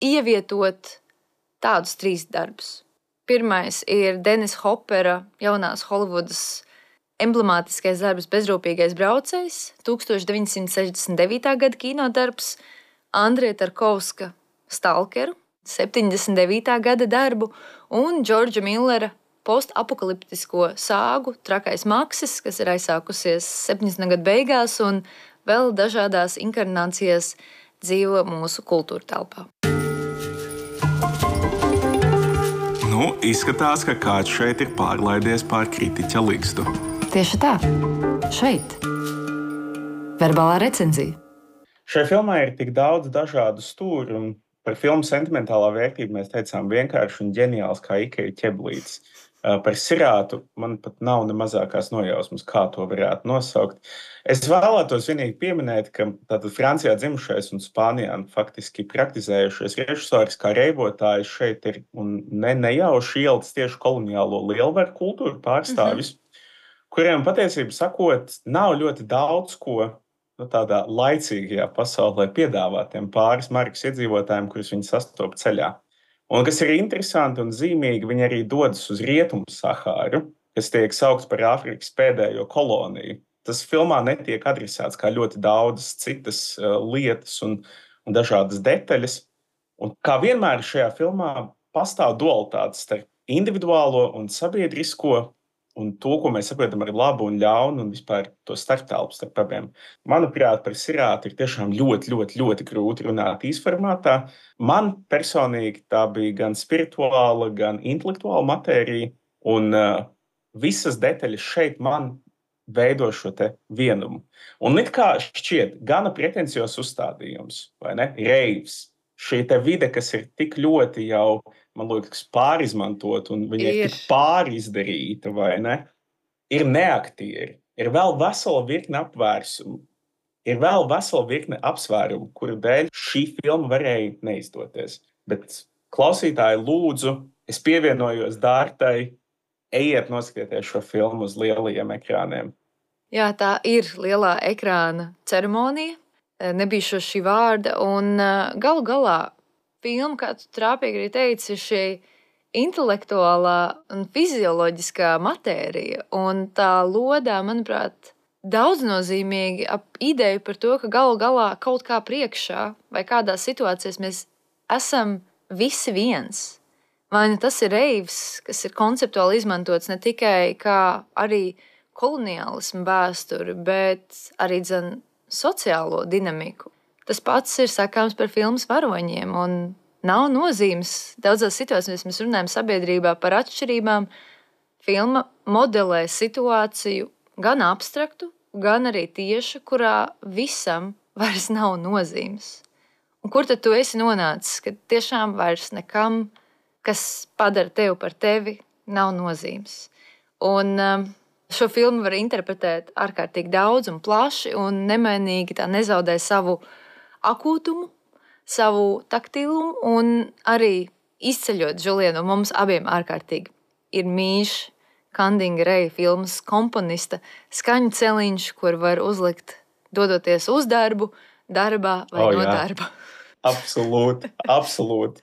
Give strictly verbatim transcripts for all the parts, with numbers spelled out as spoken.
ievietot tādus trīs darbus. Pirmais ir Denis Hopera jaunās Holivudas emblemātiskais darbs Bezrūpīgais braucējs, tūkstoš deviņsimt sešdesmit devītā gada kinodarbs, Andreja Tarkovska Stalkeru, septiņdesmit devītā gada darbu un Džordža Millera postapokaliptisko sāgu Trakais Maksis, kas ir aizsākusies septiņdesmito gadu beigās un vēl dažādās inkarnācijās dzīvo mūsu kultūra telpā. Nu, izskatās, ka kāds šeit ir pārlaidies pār kritiķa ligzdu. Tieši tā. Šeit. Verbālā recenzija. Šai filmai ir tik daudz dažādu stūri, un par filmu sentimentālā vērtību mēs teicām vienkārši un ģeniāls kā Ikeja ķeblītis. Par Sirātu man pat nav ne mazākās nojausmas, kā to varētu nosaukt. Es vēlētos vienīgi pieminēt, ka tātad Francijā dzimušais un Spānijā faktiski praktizējušies režisoris kā reibotājs šeit ir un ne nejauši ielicis tieši koloniālo lielvaru kultūru pārstāvis, mm-hmm. kuriem patiesībā sakot, nav ļoti daudz ko nu, tādā laicīgajā pasaulē piedāvāt tiem pāris Marikas iedzīvotājiem, kurus viņi sastopa ceļā. Un kas ir interesanti un zīmīgi, viņi arī dodas uz Rietumu Sahāru, kas tiek saukts par Āfrikas pēdējo koloniju. Tas filmā netiek adresēts kā ļoti daudzas citas uh, lietas un, un dažādas detaļas. Un kā vienmēr šajā filmā pastāv dualitātes starp individuālo un sabiedrisko un to, ko mēs saprotam ar labu un ļaunu un vispār to starptelpu starp abiem. Manuprāt, par Sirātu ir tiešām ļoti, ļoti, ļoti grūti runāt īsformātā. Man personīgi tā bija gan spirituāla, gan intelektuāla matērija, un uh, visas detaļas šeit man veido šo te vienumu. Un it kā šķiet gana pretencios uzstādījums, vai ne? Reivs. Šī te vide, kas ir tik ļoti jau, man liekas, pārizmantot, un viņa ir, ir tik pārizdarīta, vai ne? Ir neaktieri. Ir vēl vesela virkne apvērsumu. Ir vēl vesela virkne apsvērumu, kuru dēļ šī filma varēja neizdoties. Bet klausītāji lūdzu, es pievienojos Dārtai, ejiet noskatieties šo filmu uz lielajiem ekrāniem. Jā, tā ir lielā ekrāna ceremonija. Nebija šo šī vārda, un galu galā filma, kā tu trāpīgi arī teici, ir šī intelektuālā un fizioloģiskā matērija, un tā lodā, manuprāt, daudznozīmīgi ap ideju par to, ka galu galā kaut kā priekšā vai kādās situācijās mēs esam visi viens. Vai nu tas ir reivs, kas ir konceptuāli izmantots ne tikai kā arī koloniālismu vēsturi, bet arī dzen sociālo dinamiku. Tas pats ir sakāms par filmas varoņiem, un nav nozīmes. Daudzās situācijās mēs runājam sabiedrībā par atšķirībām. Filma modelē situāciju gan abstraktu, gan arī tieši, kurā visam vairs nav nozīmes. Un kur tad tu esi nonācis, ka tiešām vairs nekam, kas padara tevi par tevi, nav nozīmes. Un um, šo filmu var interpretēt ārkārtīgi daudz un plaši, un nemainīgi tā nezaudē savu akūtumu, savu taktilumu, un arī izceļot Žulienu mums abiem ārkārtīgi ir mīļš Kandinga Reja filmas komponista skaņu celiņš, kur var uzlikt dodoties uz darbu, darbā vai oh, no jā. darba. Absolūti, absolūti.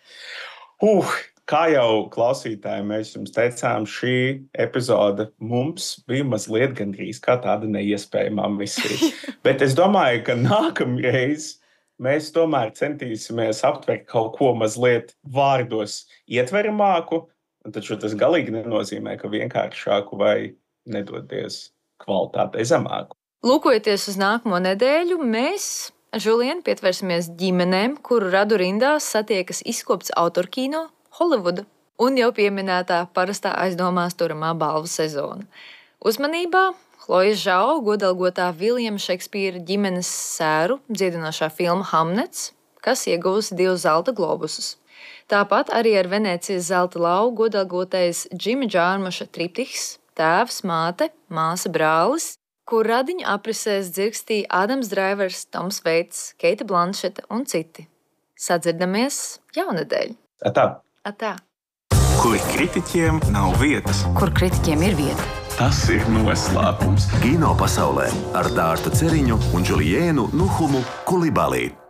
Uh, Kā jau klausītāji mēs jums teicām, šī epizode mums bija mazliet gandrīz kā tāda neiespējamā misija. Bet es domāju, ka nākamreiz mēs tomēr centīsimies aptvert kaut ko mazliet vārdos ietveramāku, un taču tas galīgi nenozīmē, ka vienkāršāku vai nedodies kvalitātei zemāku. Lūkojoties uz nākamo nedēļu, mēs ar Žulienu pietversimies ģimenēm, kuru radu rindās satiekas izkopts autorkino Holivuda un jau pieminētā parastā aizdomās turamā balvu sezona. Uzmanībā Chloe Zhao godalgotā Viljama Šekspīra ģimenes sēru dziedinošā filma Hamnets, kas ieguvusi divus zelta globusus. Tāpat arī ar Venēcijas zelta lauvu godalgotais Džima Džārmuša triptiks Tēvs, māte, māsa, brālis, kur radiņu aprisēs dzirkstīja Ādams Draivers, Toms Veits, Keita Blanšeta un citi. Sadzirdamies jaunedēļ! Atā! Atā. Kur kritiķiem nav vietas. Kur kritiķiem ir vieta. Tas ir noslēpums. Kino pasaulē ar Dārtu Ceriņu un Džuliēnu Nuhumu Kulibalī.